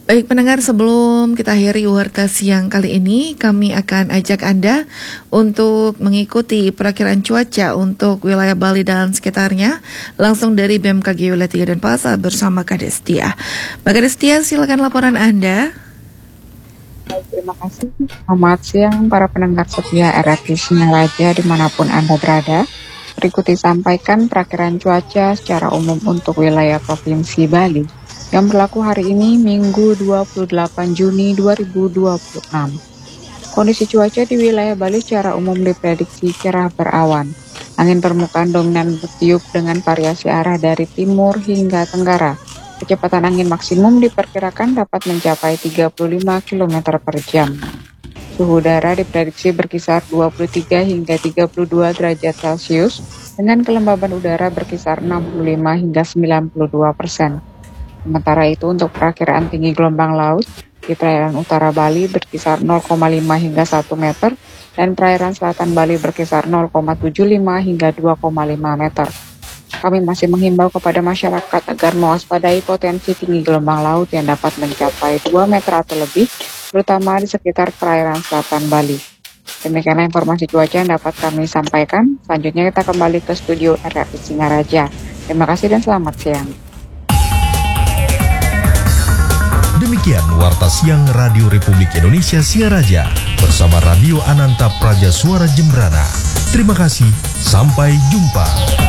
Baik pendengar, sebelum kita akhiri Warta Siang kali ini, kami akan ajak Anda untuk mengikuti perakiraan cuaca untuk wilayah Bali dan sekitarnya langsung dari BMKG Wilayah 3 Denpasar bersama Kades Tia. Mbak Kades Tia, silakan laporan Anda. Terima kasih. Selamat siang para pendengar setia RRI Singaraja dimanapun Anda berada. Berikut disampaikan perakiraan cuaca secara umum untuk wilayah Provinsi Bali yang berlaku hari ini Minggu 28 Juni 2026. Kondisi cuaca di wilayah Bali secara umum diprediksi cerah berawan. Angin permukaan dominan bertiup dengan variasi arah dari timur hingga tenggara. Kecepatan angin maksimum diperkirakan dapat mencapai 35 km per jam. Suhu udara diprediksi berkisar 23 hingga 32 derajat Celcius dengan kelembaban udara berkisar 65 hingga 92%. Sementara itu untuk perakiraan tinggi gelombang laut di perairan utara Bali berkisar 0,5 hingga 1 meter dan perairan selatan Bali berkisar 0,75 hingga 2,5 meter. Kami masih menghimbau kepada masyarakat agar mewaspadai potensi tinggi gelombang laut yang dapat mencapai 2 meter atau lebih, terutama di sekitar perairan selatan Bali. Demikianlah informasi cuaca yang dapat kami sampaikan. Selanjutnya kita kembali ke studio RRI Singaraja. Terima kasih dan selamat siang. Demikian Warta Siang Radio Republik Indonesia Singaraja bersama Radio Ananta Praja Suara Jembrana. Terima kasih, sampai jumpa.